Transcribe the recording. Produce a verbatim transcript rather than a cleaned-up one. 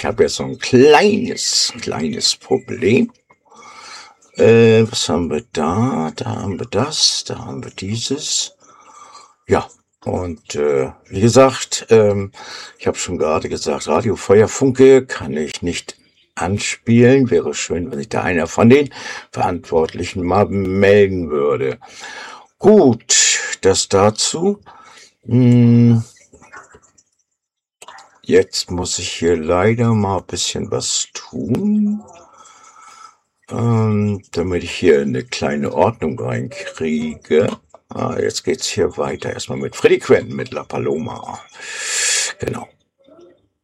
ich habe jetzt so ein kleines, kleines Problem. Äh, was haben wir da? Da haben wir das, da haben wir dieses. Ja, und äh, wie gesagt, ähm, ich habe schon gerade gesagt, Radio Feuerfunke kann ich nicht anspielen. Wäre schön, wenn sich da einer von den Verantwortlichen mal melden würde. Gut, das dazu. Hm, jetzt muss ich hier leider mal ein bisschen was tun, ähm, damit ich hier eine kleine Ordnung reinkriege. Ah, jetzt geht's hier weiter. Erstmal mit Freddy Quentin mit La Paloma. Genau.